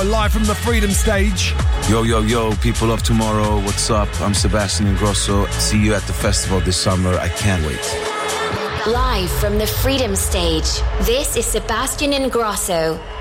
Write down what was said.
Live from the Freedom Stage. Yo, yo, yo, people of tomorrow, what's up? I'm Sebastian Ingrosso. See you at the festival this summer. I can't wait. Live from the Freedom Stage, this is Sebastian Ingrosso.